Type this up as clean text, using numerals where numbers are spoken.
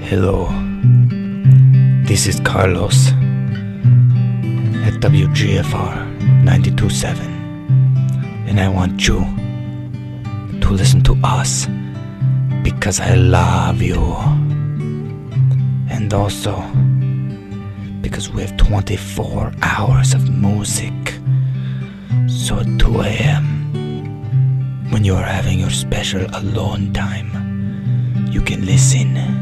Hello, this is Carlos at WGFR 92.7, and I want you to listen to us because I love you, and also because we have 24 hours of music. So at 2 a.m., when you are having your special alone time, you can listen